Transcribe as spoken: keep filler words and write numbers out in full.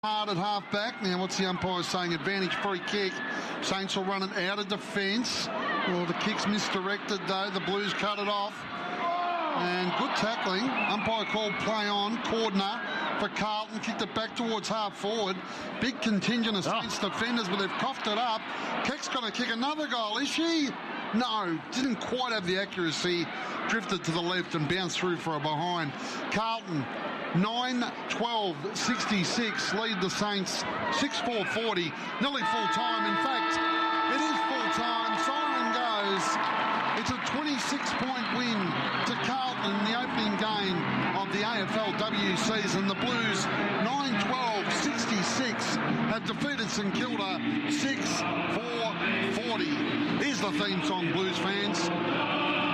Hard at half back. Now, what's the umpire saying? Advantage free kick. Saints will run it out of defence. Well, the kick's misdirected, though. The Blues cut it off. And good tackling. Umpire called play on. Cordner for Carlton. Kicked it back towards half forward. Big contingent of Saints oh. defenders, but they've coughed it up. Keck's going to kick another goal, is she? No, didn't quite have the accuracy. Drifted to the left and bounced through for a behind. Carlton, nine twelve sixty-six, lead the Saints six four forty, nearly full time. In fact, it is full time. Siren goes. It's a twenty-six point win to Carlton in the opening game of the A F L W season. The Blues, nine twelve sixty-six, have defeated St Kilda six four forty. Here's the theme song, Blues fans.